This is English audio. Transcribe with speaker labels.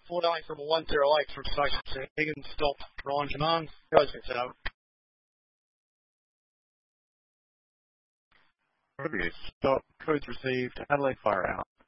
Speaker 1: 498 from 108 from Station Higgins, stopped Ryan Jaman. Goes gets out.
Speaker 2: Review. Stop. Codes received. Adelaide fire out.